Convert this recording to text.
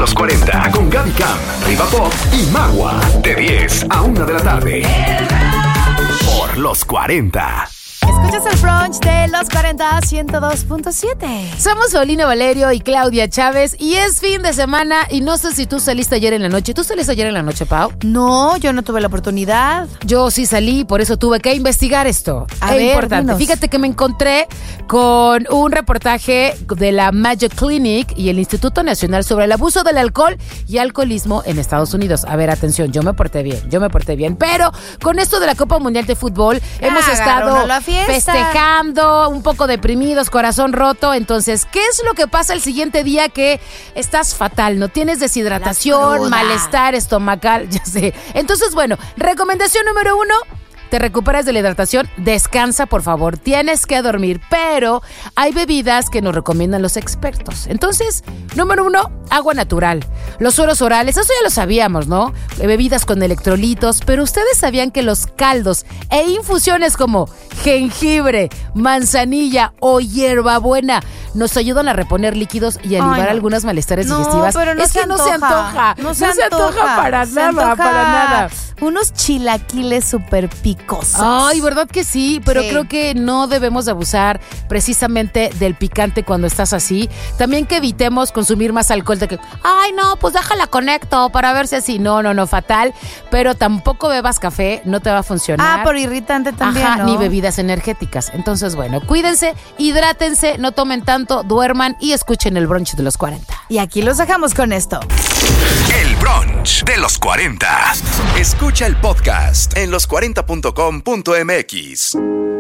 los 40 con Gaby Cam, Riva Pop y Magua. De 10 a 1 de la tarde. Por los 40. Escuchas el brunch de los 40 102.7. Somos Paulina Valerio y Claudia Chávez y es fin de semana y no sé si tú saliste ayer en la noche. ¿Tú saliste ayer en la noche, Pau? No, yo no tuve la oportunidad. Yo sí salí, por eso tuve que investigar esto. A ver, importante. dinos. Fíjate que me encontré con un reportaje de la Mayo Clinic y el Instituto Nacional sobre el abuso del alcohol y alcoholismo en Estados Unidos. A ver, atención, yo me porté bien, pero con esto de la Copa Mundial de Fútbol hemos estado festejando, un poco deprimidos, corazón roto. Entonces, ¿qué es lo que pasa el siguiente día que estás fatal? ¿No tienes deshidratación, malestar estomacal? Ya sé. Entonces, bueno, recomendación número 1. Te recuperas de la hidratación, descansa, por favor. Tienes que dormir, pero hay bebidas que nos recomiendan los expertos. Entonces, número 1, agua natural. Los sueros orales, eso ya lo sabíamos, ¿no? Bebidas con electrolitos, pero ¿ustedes sabían que los caldos e infusiones como jengibre, manzanilla o hierbabuena nos ayudan a reponer líquidos y a aliviar algunos malestares digestivas? Pero no es que no se antoja. No se antoja para nada. Unos chilaquiles súper picosos. Ay, ¿verdad que sí? Pero Sí. creo que no debemos de abusar precisamente del picante cuando estás así. También que evitemos consumir más alcohol de que, ay, no, pues déjala conecto para ver si así. No, fatal. Pero tampoco bebas café, no te va a funcionar. Por irritante también, Ajá, ¿no? ni bebidas energéticas. Entonces, bueno, cuídense, hidrátense, no tomen tanto, duerman y escuchen el brunch de los 40. Y aquí los dejamos con esto. El brunch de los 40. Escucha el podcast en los40.com.mx.